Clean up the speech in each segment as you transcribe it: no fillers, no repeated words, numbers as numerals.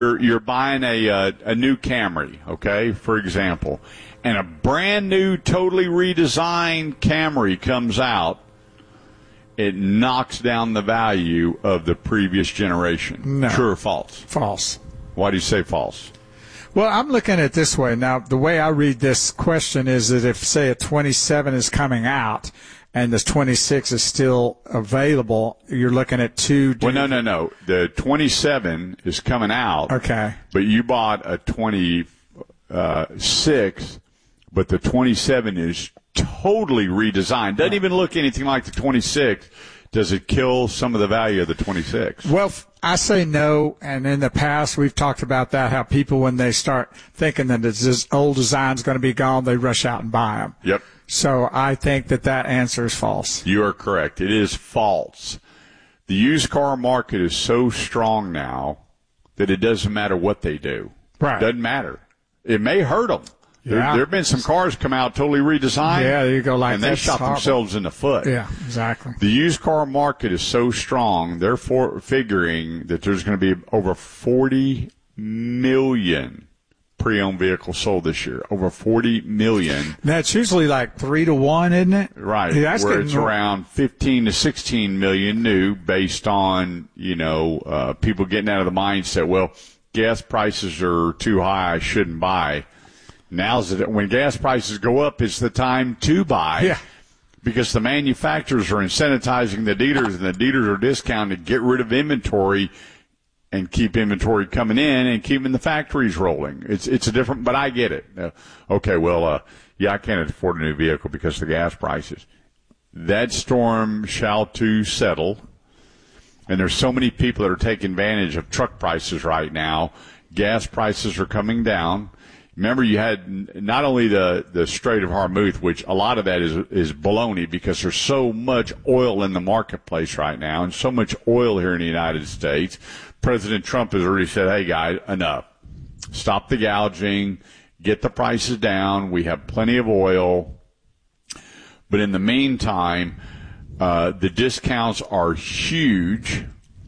you're buying a new Camry, okay, for example, and a brand new, totally redesigned Camry comes out, it knocks down the value of the previous generation. No. True or false? False. Why do you say false? Well, I'm looking at it this way. Now, the way I read this question is that if, say, a 27 is coming out and this 26 is still available, you're looking at two. Well, no. The 27 is coming out. Okay. But you bought a 26, but the 27 is totally redesigned. Doesn't even look anything like the 26. Does it kill some of the value of the 26? Well, I say no, and in the past we've talked about that, how people, when they start thinking that this old design's going to be gone, they rush out and buy them. Yep. So I think that answer is false. You are correct. It is false. The used car market is so strong now that it doesn't matter what they do. Right. It doesn't matter. It may hurt them. Yeah. There have been some cars come out totally redesigned. Yeah, there you go. Like, and they that's shot horrible. themselves in the foot. Yeah, exactly. The used car market is so strong, they're figuring that there's going to be over 40 million pre-owned vehicles sold this year. Over 40 million. That's usually like 3 to 1, isn't it? Right. Yeah, that's where getting it's around 15 to 16 million new based on, people getting out of the mindset, well, gas prices are too high, I shouldn't buy. When gas prices go up, it's the time to buy. Yeah. Because the manufacturers are incentivizing the dealers, and the dealers are discounting to get rid of inventory and keep inventory coming in and keeping the factories rolling. It's a different, but I get it. Okay, well, I can't afford a new vehicle because of the gas prices. That storm shall too settle. And there's so many people that are taking advantage of truck prices right now. Gas prices are coming down. Remember, you had not only the Strait of Hormuz, which a lot of that is baloney because there's so much oil in the marketplace right now and so much oil here in the United States. President Trump has already said, hey, guys, enough. Stop the gouging. Get the prices down. We have plenty of oil. But in the meantime, the discounts are huge.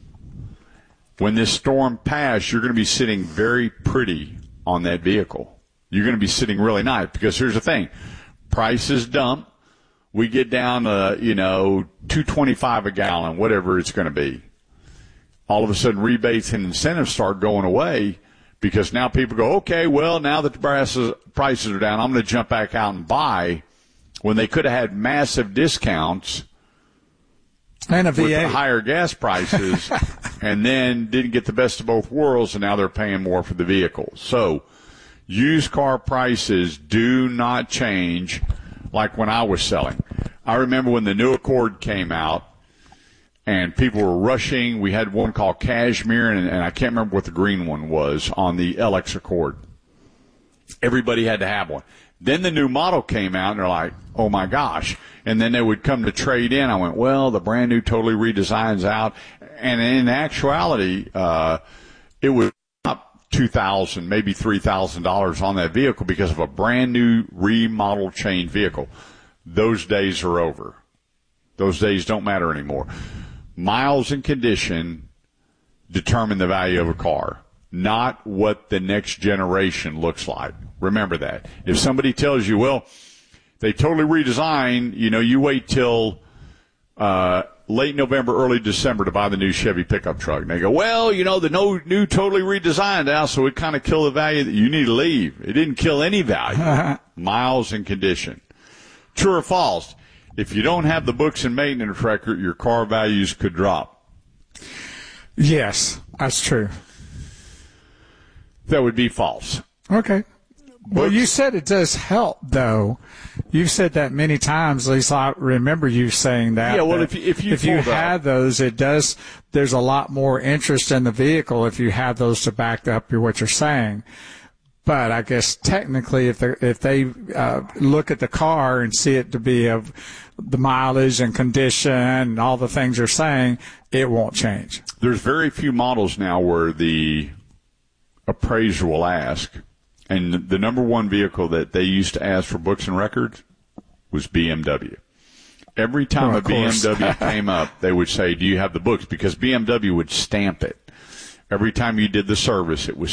When this storm passes, you're going to be sitting very pretty on that vehicle. You're going to be sitting really nice because here's the thing. Prices dump. We get down to, $2.25 a gallon, whatever it's going to be. All of a sudden, rebates and incentives start going away because now people go, okay, well, now that the prices are down, I'm going to jump back out and buy when they could have had massive discounts and a V8 with the higher gas prices and then didn't get the best of both worlds, and now they're paying more for the vehicle. So used car prices do not change like when I was selling. I remember when the new Accord came out and people were rushing. We had one called Cashmere, and I can't remember what the green one was on the LX Accord. Everybody had to have one. Then the new model came out, and they're like, oh, my gosh. And then they would come to trade in. I went, well, the brand new totally redesign's out. And in actuality, it was up $2,000, maybe $3,000 on that vehicle because of a brand new remodeled chain vehicle. Those days are over. Those days don't matter anymore. Miles and condition determine the value of a car, not what the next generation looks like. Remember that. If somebody tells you, well, they totally redesigned, you wait till late November, early December to buy the new Chevy pickup truck. And they go, well, the new totally redesigned now, so it kind of killed the value that you need to leave. It didn't kill any value. Miles and condition. True or false? If you don't have the books and maintenance record, your car values could drop. Yes, that's true. That would be false. Okay. Well, you said it does help, though. You've said that many times. At least I remember you saying that. Yeah, well, that if you have those, it does. There's a lot more interest in the vehicle if you have those to back up what you're saying. But I guess technically, if they look at the car and see it to be of the mileage and condition and all the things you're saying, it won't change. There's very few models now where the appraiser will ask, and the number one vehicle that they used to ask for books and records was BMW. Every time a BMW came up, they would say, do you have the books? Because BMW would stamp it. Every time you did the service, it was